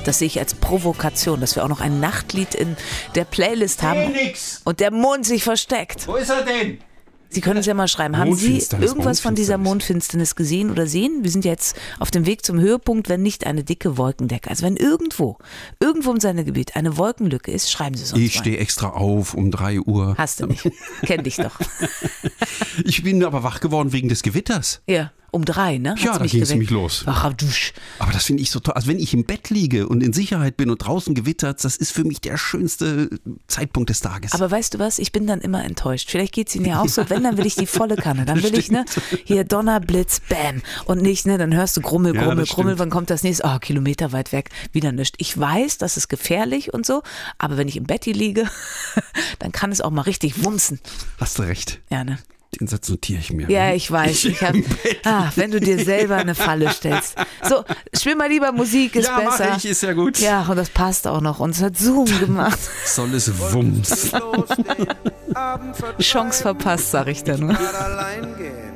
Das sehe ich als Provokation, dass wir auch noch ein Nachtlied in der Playlist haben und der Mond sich versteckt. Wo ist er denn? Sie können uns ja mal schreiben, haben Sie irgendwas von dieser Mondfinsternis gesehen oder sehen? Wir sind jetzt auf dem Weg zum Höhepunkt, wenn nicht eine dicke Wolkendecke. Also wenn irgendwo in seinem Gebiet eine Wolkenlücke ist, schreiben Sie es uns mal. Ich stehe extra auf um 3 Uhr. Hast du nicht. Kenn dich doch. Ich bin aber wach geworden wegen des Gewitters. Ja. Um 3, ne? Ja, da ging es nämlich los. Ach, dusch. Aber das finde ich so toll. Also wenn ich im Bett liege und in Sicherheit bin und draußen gewittert, das ist für mich der schönste Zeitpunkt des Tages. Aber weißt du was? Ich bin dann immer enttäuscht. Vielleicht geht es Ihnen ja auch so. Wenn, dann will ich die volle Kanne. Dann will ich, ne, hier Donner, Blitz, Bam. Und nicht, ne, dann hörst du Grummel, wann kommt das nächste? Oh, Kilometer weit weg, wieder nichts. Ich weiß, das ist gefährlich und so, aber wenn ich im Bett liege, dann kann es auch mal richtig wumsen. Hast du recht. Ja, ne? Den Satz notiere ich mir. Ja, ich weiß. Wenn du dir selber eine Falle stellst. So, spiel mal lieber Musik, ist besser. Ja, mach ich, ist ja gut. Ja, und das passt auch noch. Und es hat Zoom gemacht. Soll es Wumms. Chance verpasst, sag ich da nur.